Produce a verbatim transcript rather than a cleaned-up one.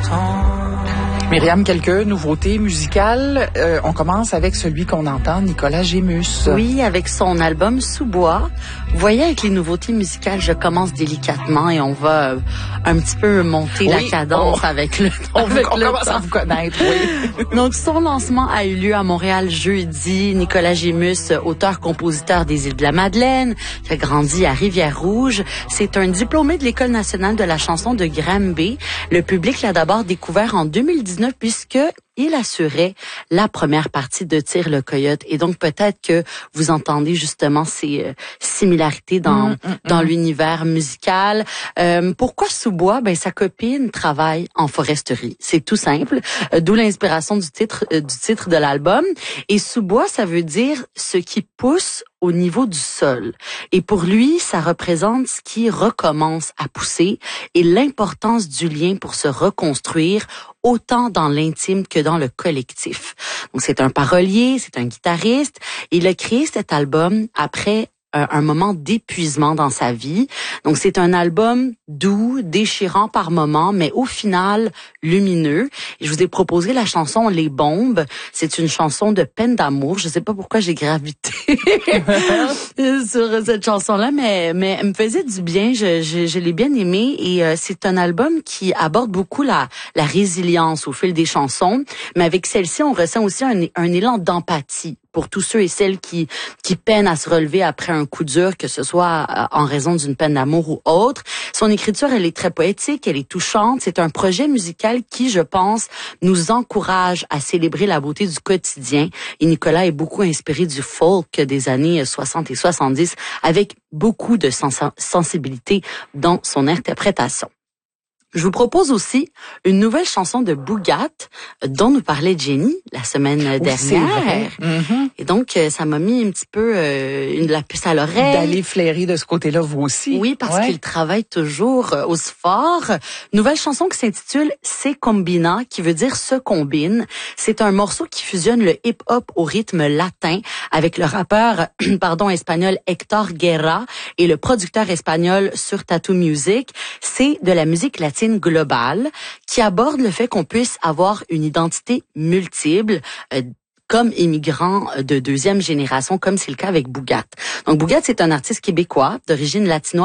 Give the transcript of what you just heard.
Myriam, quelques nouveautés musicales. Euh, on commence avec celui qu'on entend, Nicolas Gémus. Oui, avec son album Sous-bois. Vous voyez, avec les nouveautés musicales, je commence délicatement et on va euh, un petit peu monter oui, la cadence oh. avec le On, avec on le commence temps. à vous connaître, oui. Donc, son lancement a eu lieu à Montréal jeudi. Nicolas Gémus, auteur-compositeur des Îles de la Madeleine, qui a grandi à Rivière-Rouge. C'est un diplômé de l'École nationale de la chanson de Granby. Le public l'a d'abord découvert en deux mille dix-neuf puisque il assurait la première partie de Tire le Coyote. Et donc, peut-être que vous entendez justement ces euh, similarités dans, mmh, mmh, dans mmh. l'univers musical. Euh, pourquoi Sous-bois? Ben, sa copine travaille en foresterie. C'est tout simple. Euh, d'où l'inspiration du titre, euh, du titre de l'album. Et Sous-bois, ça veut dire ce qui pousse au niveau du sol. Et pour lui, ça représente ce qui recommence à pousser et l'importance du lien pour se reconstruire autant dans l'intime que dans le collectif. Donc, c'est un parolier, c'est un guitariste. Et il a créé cet album après un moment d'épuisement dans sa vie. Donc, c'est un album doux, déchirant par moments, mais au final, lumineux. Et je vous ai proposé la chanson Les Bombes. C'est une chanson de peine d'amour. Je sais pas pourquoi j'ai gravité sur cette chanson-là, mais, mais elle me faisait du bien. Je, je, je l'ai bien aimée. Et euh, c'est un album qui aborde beaucoup la, la résilience au fil des chansons. Mais avec celle-ci, on ressent aussi un, un élan d'empathie pour tous ceux et celles qui qui peinent à se relever après un coup dur, que ce soit en raison d'une peine d'amour ou autre. Son écriture, elle est très poétique, elle est touchante. C'est un projet musical qui, je pense, nous encourage à célébrer la beauté du quotidien. Et Nicolas est beaucoup inspiré du folk des années soixante et soixante-dix, avec beaucoup de sens- sensibilité dans son interprétation. Je vous propose aussi une nouvelle chanson de Bougat dont nous parlait Jenny la semaine oui, dernière. Mm-hmm. Et donc, ça m'a mis un petit peu euh, une, la puce à l'oreille. D'aller flairer de ce côté-là, vous aussi. Oui, parce ouais. qu'il travaille toujours euh, au sport. Nouvelle chanson qui s'intitule Se Combina, qui veut dire se combine. C'est un morceau qui fusionne le hip-hop au rythme latin avec le rappeur pardon espagnol Héctor Guerra et le producteur espagnol sur Tattoo Music. C'est de la musique latine globale qui aborde le fait qu'on puisse avoir une identité multiple euh, comme immigrant de deuxième génération, comme c'est le cas avec Bougat. Donc Bougat, c'est un artiste québécois d'origine latino